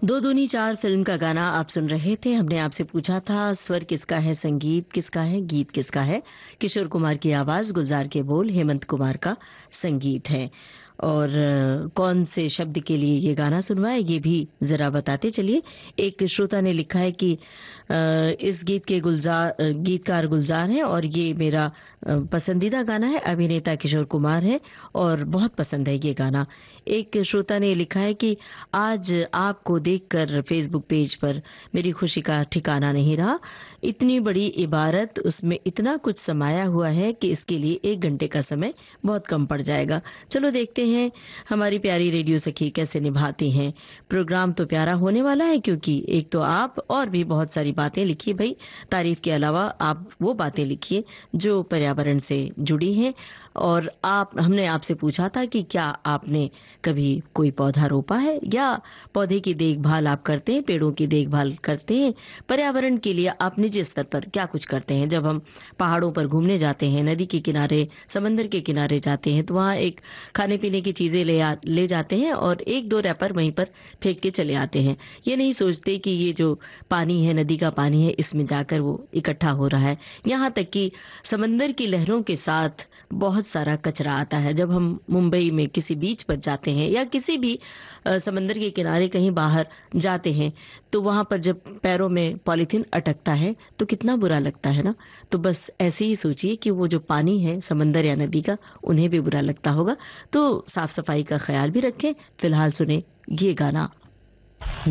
दो दूनी चार फिल्म का गाना आप सुन रहे थे। हमने आपसे पूछा था स्वर किसका है, संगीत किसका है, गीत किसका है। किशोर कुमार की आवाज, गुलजार के बोल, हेमंत कुमार का संगीत है। और कौन से शब्द के लिए ये गाना सुनवाए ये भी जरा बताते चलिए। एक श्रोता ने लिखा है कि इस गीत के गीतकार गुलजार हैं और ये मेरा पसंदीदा गाना है। अभिनेता किशोर कुमार है और बहुत पसंद है ये गाना। एक श्रोता ने लिखा है कि आज आपको देखकर फेसबुक पेज पर मेरी खुशी का ठिकाना नहीं रहा। इतनी बड़ी इबारत, उसमें इतना कुछ समाया हुआ है कि इसके लिए 1 घंटे का समय बहुत कम पड़ जाएगा। चलो देखते हैं हमारी प्यारी रेडियो सखी कैसे निभाती हैं। प्रोग्राम तो प्यारा होने वाला है क्योंकि एक तो आप और भी बहुत सारी बातें लिखिए भाई। तारीफ के अलावा आप वो बातें लिखिए जो पर्यावरण से जुड़ी हैं। और हमने आपसे पूछा था कि क्या आपने कभी कोई पौधा रोपा है या पौधे की देखभाल आप करते हैं, पेड़ों की देखभाल करते हैं। पर्यावरण के लिए आप निजी स्तर पर क्या कुछ करते हैं। जब हम पहाड़ों पर घूमने जाते हैं, नदी के किनारे, समंदर के किनारे जाते हैं तो वहाँ एक खाने पीने की चीजें ले जाते हैं और 1-2 रैपर वहीं पर फेंक के चले आते हैं। ये नहीं सोचते कि ये जो पानी है, नदी का पानी है, इसमें जाकर वो इकट्ठा हो रहा है। यहाँ तक कि समंदर की लहरों के साथ बहुत सारा कचरा आता है। जब हम मुंबई में किसी बीच पर जाते हैं या किसी भी समंदर के किनारे कहीं बाहर जाते हैं तो वहां पर जब पैरों में पॉलीथीन अटकता है तो कितना बुरा लगता है ना। तो बस ऐसे ही सोचिए कि वो जो पानी है समंदर या नदी का, उन्हें भी बुरा लगता होगा। तो साफ सफाई का ख्याल भी रखें। फिलहाल सुने ये गाना।